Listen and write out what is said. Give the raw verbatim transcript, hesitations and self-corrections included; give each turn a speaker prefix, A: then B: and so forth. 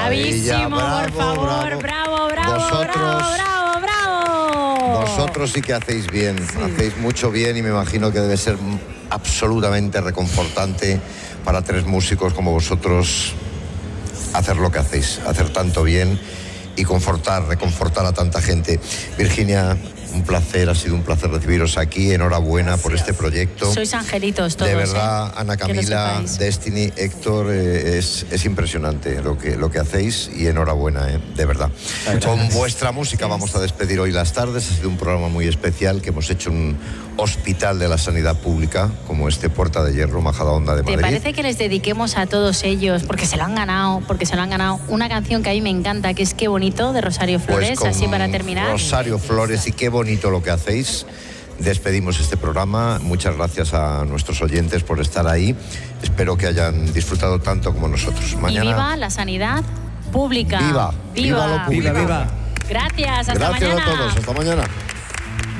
A: Bravísimo,
B: bravo,
A: por favor, bravo,
B: bravo,
A: bravo,
B: Vosotros,
A: bravo, bravo, bravo.
B: Vosotros sí que hacéis bien, sí. hacéis mucho bien y me imagino que debe ser absolutamente reconfortante para tres músicos como vosotros hacer lo que hacéis, hacer tanto bien y confortar, reconfortar a tanta gente. Virginia, un placer, ha sido un placer recibiros aquí, enhorabuena por este proyecto.
A: Sois angelitos todos.
B: De verdad,
A: ¿eh?
B: Ana Camila, Destiny, Héctor, eh, es, es impresionante lo que, lo que hacéis y enhorabuena, eh, de verdad. Con vuestra música vamos a despedir hoy las tardes, ha sido un programa muy especial que hemos hecho un hospital de la sanidad pública, como este Puerta de Hierro, Majadahonda de Madrid.
A: ¿Te parece que les dediquemos a todos ellos, porque se lo han ganado, porque se lo han ganado, una canción que a mí me encanta, que es Qué bonito, de Rosario Flores,
B: pues
A: así para terminar?
B: Rosario Flores y Qué bonito lo que hacéis. Despedimos este programa. Muchas gracias a nuestros oyentes por estar ahí. Espero que hayan disfrutado tanto como nosotros. Mañana...
A: Y viva la sanidad pública.
B: Viva, viva,
A: viva
B: lo público.
C: Viva, viva.
A: Gracias, hasta
B: Gracias
A: mañana.
B: a todos, hasta mañana.